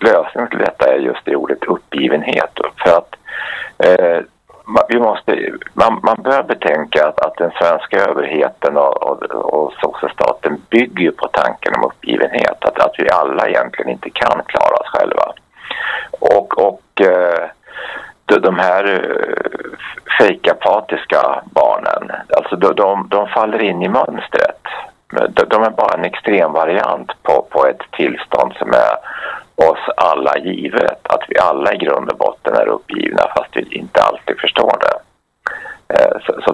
lösningen till detta är just det ordet uppgivenhet. För att man bör betänka att den svenska överheten och sossestaten bygger på tanken om uppgivenhet. Att vi alla egentligen inte kan klara oss själva. Och de här fejkapatiska barnen, alltså de faller in i mönstret. De är bara en extrem variant på ett tillstånd som är oss alla givet. Att vi alla i grund och botten är uppgivna fast vi inte alltid förstår det. Så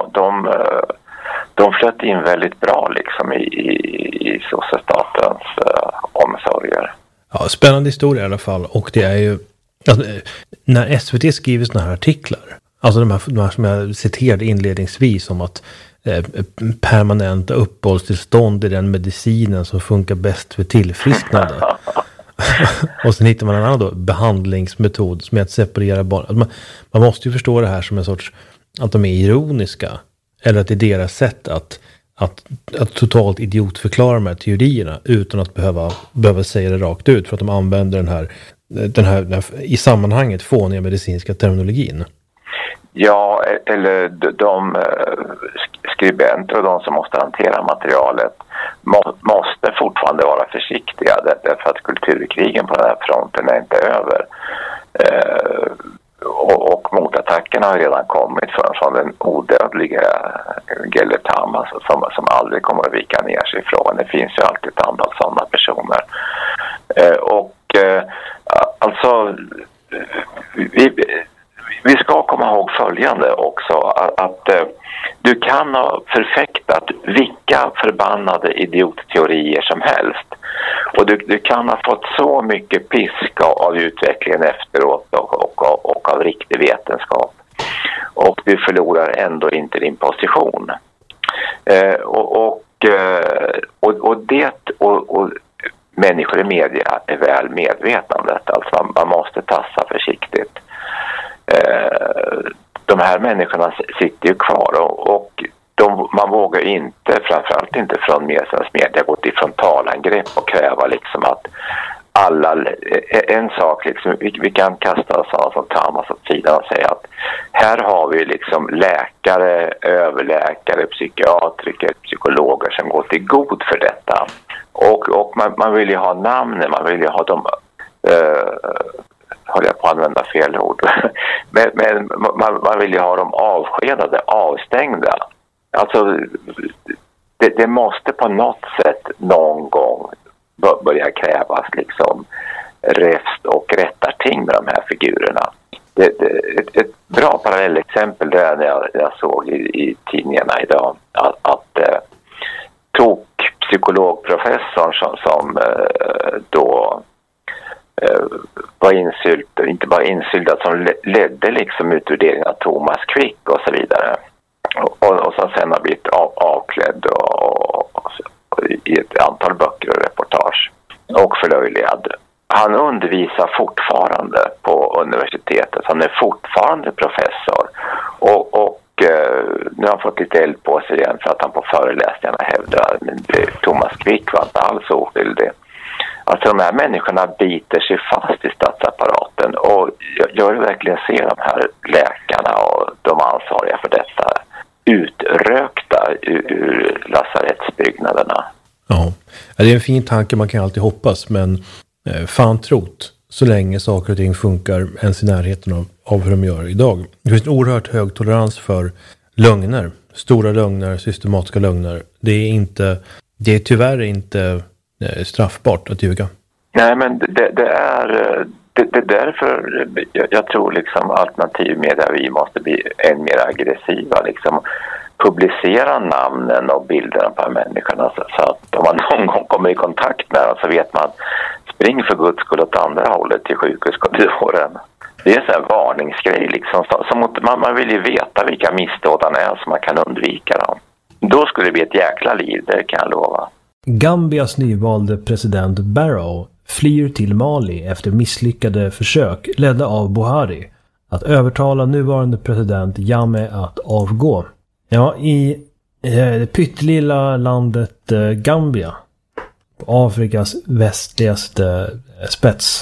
de flöt in väldigt bra liksom i socialstatens omsorger. Ja, spännande historia i alla fall. Och det är ju alltså, när SVT skriver såna här artiklar, alltså de här som jag citerade inledningsvis om att permanenta uppehållstillstånd är den medicinen som funkar bäst för tillfrisknande. Och sen hittar man en annan då, behandlingsmetod som är att separera barn. Alltså man måste ju förstå det här som en sorts, att de är ironiska. Eller att det är deras sätt att totalt idiotförklara de här teorierna utan att behöva säga det rakt ut. För att de använder den här i sammanhanget fåniga medicinska terminologin. Ja, eller de skribenter och de som måste hantera materialet måste fortfarande vara försiktiga därför att kulturkrigen på den här fronten är inte över. Och motattackerna har redan kommit från den odödliga Gellert Tamas som aldrig kommer att vika ner sig ifrån. Det finns ju alltid ett antal sådana personer. Alltså vi ska komma ihåg följande också, att du kan ha förfäktat vilka förbannade idiotteorier som helst. Och du kan ha fått så mycket piska av utvecklingen efteråt och av riktig vetenskap. Och du förlorar ändå inte din position. Och människor i media är väl medvetna om detta. Alltså man måste tassa försiktigt. De här människorna sitter ju kvar och man vågar inte, framförallt inte från media, gå till frontalangrepp och kräva liksom att alla, en sak liksom, vi kan kasta sådana som Tamas åt sidan och säga att här har vi liksom läkare, överläkare, psykiatriker, psykologer som går till god för detta. Och man vill ju ha namnen, man vill ju ha dem håller jag på att använda fel ord. men man vill ju ha dem avskedade, avstängda. Alltså det måste på något sätt någon gång börja krävas liksom räfst och rättarting med de här figurerna. Ett bra parallellexempel det är när jag såg i tidningarna idag att psykologprofessorn som då var insyltad, inte bara insyltad, som ledde liksom utvärderingen av Thomas Quick och så vidare. Och som sen har blivit avklädd och i ett antal böcker och reportage och förlöjligad. Han undervisar fortfarande på universitetet. Han är fortfarande professor. Och nu har han fått lite eld på sig igen för att han på föreläsningarna hävdar att Thomas Quick var inte alls oskyldig. Alltså de här människorna biter sig fast i statsapparaten och jag vill verkligen se de här läkarna och de ansvariga för detta utrökta ur lasarettsbyggnaderna. Ja, det är en fin tanke, man kan alltid hoppas, men fan trot så länge saker och ting funkar ens i närheten av hur de gör idag. Det finns en oerhört hög tolerans för lögner, stora lögner, systematiska lögner. Det är tyvärr inte straffbart att ljuga. Nej, men det är därför jag tror liksom alternativ media, vi måste bli än mer aggressiva liksom, publicera namnen och bilderna på människorna så att om man någon gång kommer i kontakt med dem så vet man, spring för Guds skull åt andra hållet till sjukhuskorridoren. Det är en sån här varningsgrej liksom, man vill ju veta vilka missdådarna är så man kan undvika dem. Då skulle det bli ett jäkla liv, det kan jag lova. Gambias nyvalde president Barrow flyr till Mali efter misslyckade försök ledda av Buhari att övertala nuvarande president Jammeh att avgå. Ja, i det pyttelilla landet Gambia, på Afrikas västligaste